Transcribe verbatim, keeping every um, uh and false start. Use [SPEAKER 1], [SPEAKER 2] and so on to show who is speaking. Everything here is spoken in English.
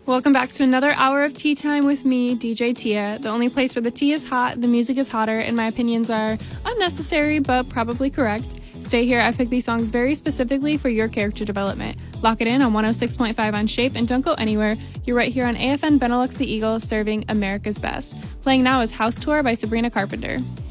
[SPEAKER 1] Welcome back to another hour of tea time with me, D J Tia, the only place where the tea is hot, the music is hotter, and my opinions are unnecessary but probably correct. Stay here, I picked these songs very specifically for your character development. Lock it in on one oh six point five on Shape and don't go anywhere. You're right here on A F N Benelux the Eagle, serving America's best. Playing now is House Tour by Sabrina Carpenter.